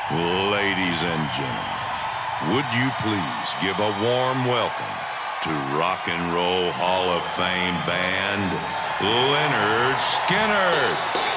Ladies and gentlemen, would you please give a warm welcome to Rock and Roll Hall of Fame band, Lynyrd Skynyrd.